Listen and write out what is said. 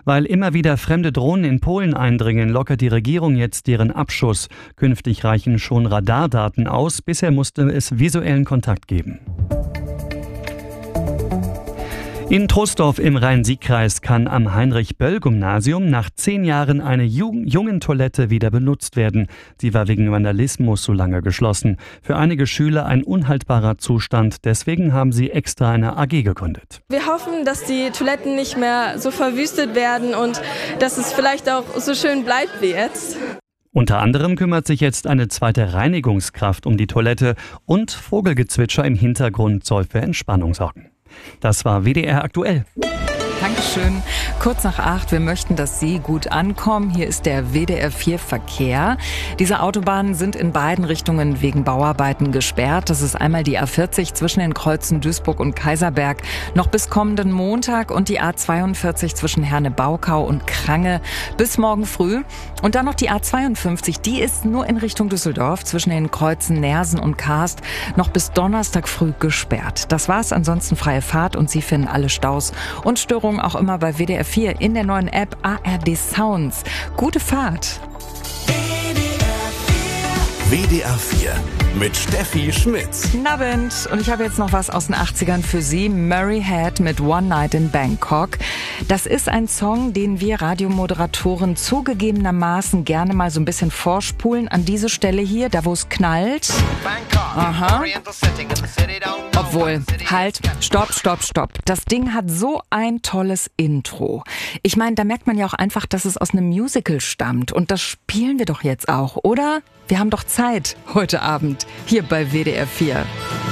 Weil immer wieder fremde Drohnen in Polen eindringen, lockert die Regierung jetzt deren Abschuss. Künftig reichen schon Radardaten aus. Bisher musste es visuellen Kontakt geben. In Troisdorf im Rhein-Sieg-Kreis kann am Heinrich-Böll-Gymnasium nach 10 Jahren eine Jungentoilette wieder benutzt werden. Sie war wegen Vandalismus so lange geschlossen. Für einige Schüler ein unhaltbarer Zustand. Deswegen haben sie extra eine AG gegründet. Wir hoffen, dass die Toiletten nicht mehr so verwüstet werden und dass es vielleicht auch so schön bleibt wie jetzt. Unter anderem kümmert sich jetzt eine zweite Reinigungskraft um die Toilette und Vogelgezwitscher im Hintergrund soll für Entspannung sorgen. Das war WDR aktuell. Dankeschön. Kurz nach 8. Wir möchten, dass Sie gut ankommen. Hier ist der WDR 4 Verkehr. Diese Autobahnen sind in beiden Richtungen wegen Bauarbeiten gesperrt. Das ist einmal die A40 zwischen den Kreuzen Duisburg und Kaiserberg noch bis kommenden Montag und die A42 zwischen Herne-Baukau und Krange bis morgen früh. Und dann noch die A52, die ist nur in Richtung Düsseldorf zwischen den Kreuzen Nersen und Karst noch bis Donnerstag früh gesperrt. Das war's, ansonsten freie Fahrt und Sie finden alle Staus und Störungen auch immer bei WDR 4 in der neuen App ARD Sounds. Gute Fahrt! WDR 4 mit Steffi Schmitz. Guten Abend. Und ich habe jetzt noch was aus den 80ern für Sie. Murray Head mit One Night in Bangkok. Das ist ein Song, den wir Radiomoderatoren zugegebenermaßen gerne mal so ein bisschen vorspulen. An diese Stelle hier, da wo es knallt. Aha. Obwohl, halt, stopp. Das Ding hat so ein tolles Intro. Ich meine, da merkt man ja auch einfach, dass es aus einem Musical stammt. Und das spielen wir doch jetzt auch, oder? Wir haben doch Zeit heute Abend hier bei WDR 4.